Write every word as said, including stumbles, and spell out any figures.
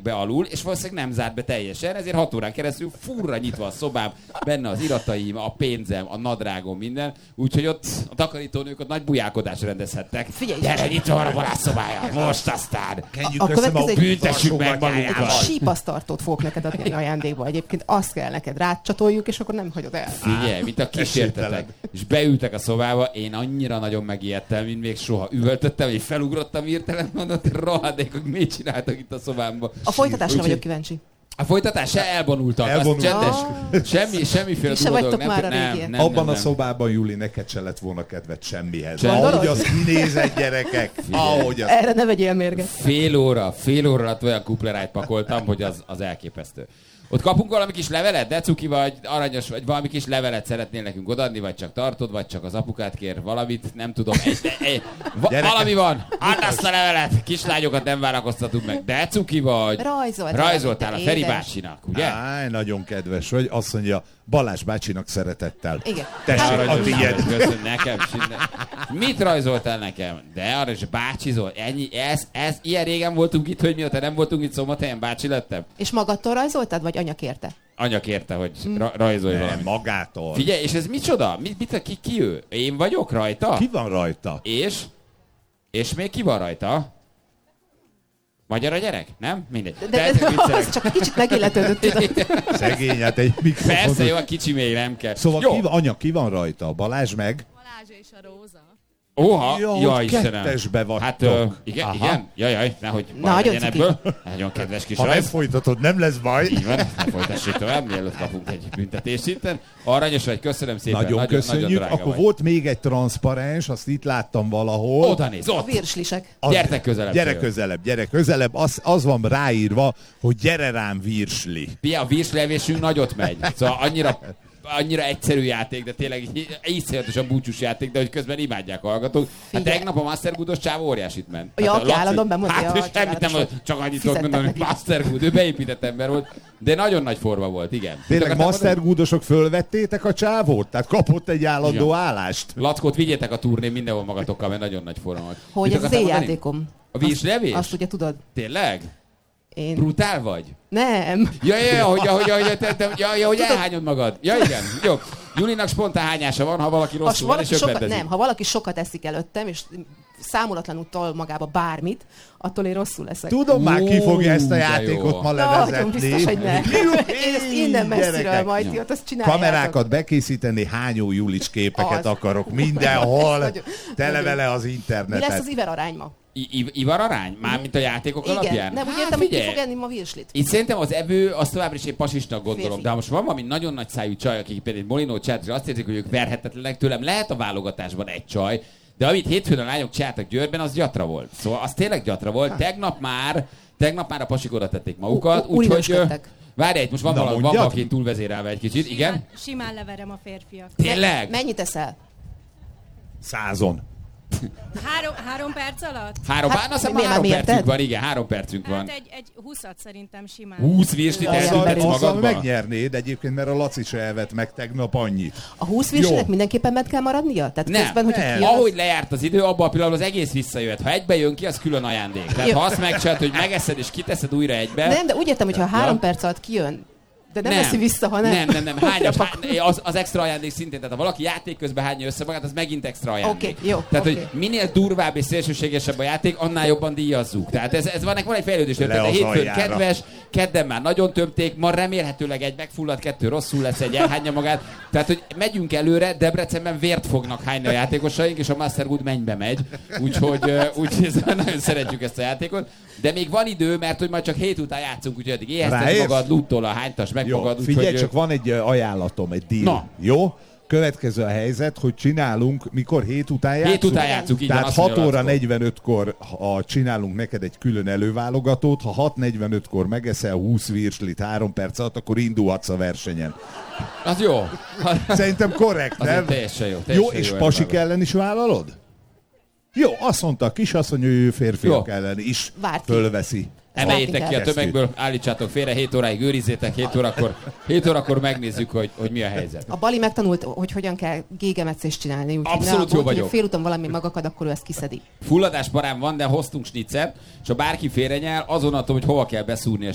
be alul, és valószínűleg nem zárt be teljesen, ezért hat órán keresztül furra nyitva a szobám, benne az irataim, a pénzem, a nadrágom, minden, úgyhogy ott a takarítónők ott nagy bujálkodásra rendezhettek. Figyelj, gyere, itt van a barátszobája, most aztán. Kenjük A össze következő- Büntessük meg magunkat. Egy sípasztartót fogok neked adni ajándékba. Egyébként azt kell neked rácsatoljuk, és akkor nem hagyod el. Figyelj, mint a kísértetek. És beültek a szobába, én annyira nagyon megijedtem, mint még soha. Üvöltöttem, és felugrottam hirtelen, mondott, rohadékok, mit csináltak itt a szobámba. A folytatásra Úgyhogy- vagyok kíváncsi. A folytatás se elvonultak, Elvonult. az csendes, semmi, semmiféle Ti se durva dolog. vagytok már a nem, régiek. nem, Abban nem, a nem. szobában, Juli, neked se lett volna kedved semmihez. Sem. Ahogy az kinézett, gyerekek, ahogy az... Erre ne vegyél mérget. Fél óra, fél óra alatt olyan kuplerájt pakoltam, hogy az, az elképesztő. Ott kapunk valami kis levelet, de cuki vagy, aranyos vagy, valami kis levelet szeretnél nekünk odaadni, vagy csak tartod, vagy csak az apukát kér valamit, nem tudom. Egy, de, egy, va, valami van, add azt a levelet, kislányokat nem várakoztatunk meg, de cuki vagy. Rajzoltál. Rajzoltál a te Feri édes. bácsinak, ugye? Áj, nagyon kedves vagy. Azt mondja, Balázs bácsinak szeretettel. Igen. Tessék, a Aranyos, tiéd. köszönöm, nekem sinne. Mit rajzoltál nekem? De arra is bácsizol. Ennyi, ez, ez, ilyen régen voltunk itt, hogy mióta nem voltunk itt Szombathelyen, bácsi lettem. És magadtól rajzoltad, vagy anya kérte? Anya kérte, hogy ra- rajzolj Nem, valamit. magától. Figyelj, és ez micsoda? Mit, mit, ki, ki ő? Én vagyok rajta? Ki van rajta? És? És még ki van rajta? Magyar a gyerek? Nem? Mindegy. De, de, de az csak egy kicsit megilletődött. tudod. Szegény, hát egy mikrofon. Persze, jó, a kicsi még nem kell. Szóval jó. ki van, anya, ki van rajta? Balázs meg? Balázs és a Róza. Óha, Jó, ja, hogy Istenem. kettesbe vagytok. Hát, ö, igen, Aha. igen, jaj, jaj, nehogy baj Nagyon legyen cuki. ebből. Nagyon kedves kis Ha nem rajz. folytatod, nem lesz baj. Így van, ne folytassuk tovább, mielőtt kapunk egy büntetést itten. Aranyos vagy, köszönöm szépen. Nagyon, nagyon köszönjük. Nagyon drága Akkor vagy. volt még egy transzparens, azt itt láttam valahol. Oda néz, A ott. virslisek. Az- Gyertek közelebb, Gyere Sajó. közelebb, gyere közelebb. Az, az van ráírva, hogy gyere rám virsli. Pia, a virslevésünk nagyot megy. Szóval annyira, annyira egyszerű játék, de tényleg így- iszonyatosan búcsús játék, de hogy közben imádják a hallgatók. Hát Figyelj. tegnap a Mastergoodos csávó óriásit ment. Ja, a aki Laci- állandóan bemondja Hát, a és semmit nem, csodálatos- csak annyit tudok fizettek mondani, hogy neki. Mastergood, ő beépített ember volt, de nagyon nagy forma volt, igen. Tényleg Mit akartál mastergoodosok fölvettétek a csávót? Tehát kapott egy állandó Igen. állást? Lackót vigyétek a turnén mindenhol magatokkal, mert nagyon nagy forma volt. Hogy Mit ez az akartál én mondani? játékom. A virslevés? Azt ugye tudod. Tényleg? Én... Brutál vagy? Nem. Ja, ja, ja, hogy, hogy, hogy, te, te, ja, ja, hogy elhányod magad. Ja, igen. Jó. Julinak spontán hányása van, ha valaki Ha rosszul van, és valaki sokat, öklendezik. nem, ha valaki sokat eszik előttem, és számolatlanul tol magába bármit, attól én rosszul leszek. Tudom már, ki fogja ezt a de játékot jó. ma Nagyon levezetni. biztos, hogy nem. Én ezt innen messziről Gyerekek. majd ti ott azt csináljátok. Kamerákat bekészíteni, hányó Julics képeket Az. akarok mindenhol. Nagyon- Tele nagyon- vele az Mi lesz internetet. az iver arány ma? I- I- Ivar arány? Mármint a játékok Igen, alapján? nem úgy Hát, értem, hogy ki figyelj. fog enni ma virslit. Itt szerintem az evő, azt továbbra is én pasisnak gondolom, Férfi. de ha most van valami nagyon nagy szájú csaj, akik például Molinó csináltak, és azt érzik, hogy ők verhetetlenek tőlem, lehet a válogatásban egy csaj, de amit hétfőn a lányok csináltak Győrben, az gyatra volt. Szóval az tényleg gyatra volt. Tegnap már, tegnap már a pasik oda tették magukat, U- u- úgyhogy... újraösködtek. Várj egy, most van Na, valaki, van mondjad. valaki túlvezérelve egy kicsit, igen? Simán, simán leverem a férfiak. Tényleg? Mennyit eszel? Százon. Három, három perc alatt? Három, Hát, hát, azt hiszem, miért három nem percünk érted? van, igen, három percünk van. Hát egy, egy húszat szerintem simán. húsz virslit Jaj, Azzal, eltüntetsz emberi. azzal magadba? megnyernéd egyébként, mert a Laci se evett meg tegnap annyit. A húsz virslinek Jó. mindenképpen meg kell maradnia? Tehát Nem, közben, hogyha nem. kijön, Ahogy lejárt az idő, abban a pillanatban az egész visszajöhet. Ha egybe jön ki, az külön ajándék. Tehát Jó. ha azt megcsinálod, hogy megeszed és kiteszed újra egybe... Nem, de úgy értem, hogy ha három Ja. perc alatt kijön, de nem, veszi vissza, ha nem. Nem, nem, nem. Hányas, hány, az, az extra ajándék szintén. Tehát ha valaki játék közben hányja össze magát, az megint extra ajándék. Oké, jó, Tehát, oké. hogy minél durvább és szélsőségesebb a játék, annál jobban díjazzuk. Tehát ez, ez van, van egy fejlődés. Le Tehát az hétfőn aljára. kedves, kedden már nagyon tömték, ma remélhetőleg egy megfulladt, kettő rosszul lesz, egy elhányja magát. Tehát, hogy megyünk előre, Debrecenben vért fognak hányni a játékosaink, és a Mastergood mennybe megy. Úgyhogy, ö, úgyhogy nagyon szeretjük ezt a játékot. De még van idő, mert hogy majd csak hét után játszunk, úgyhogy addig éheztes Ráérsz? magad, luttol a hánytas meg Jó, magad. figyelj, úgyhogy, csak van egy ö, ajánlatom, egy deal. Na. Jó? Következő a helyzet, hogy csinálunk, mikor hét után játszunk? Hét után játszunk, így van, Tehát azt mondja hat óra Lackó. negyvenötkor ha csinálunk neked egy külön előválogatót, ha hat negyvenötkor megeszel húsz virslit három perc alatt, akkor indulhatsz a versenyen. Az jó. Szerintem korrekt, Azért nem? teljesen jó. Jó, Teljesen és jó pasik előválogatás. ellen is vállalod? Jó, azt mondta a kisasszony, hogy ő férfiak Jó. ellen is Várt ki. fölveszi. Emeljétek ki a Kezdjük. tömegből, állítsátok félre, hét óráig őrizzétek, hét órakor, hét órakor megnézzük, hogy, hogy mi a helyzet. A Bali megtanult, hogy hogyan kell gégemetszést csinálni. Úgyhogy Abszolút ne jó aggódj, vagyok. ha félúton valami magakad, akkor ő ezt kiszedi. Fulladás parám van, de hoztunk snitzert, és ha bárki félrenyel, azon attól, hogy hova kell beszúrni a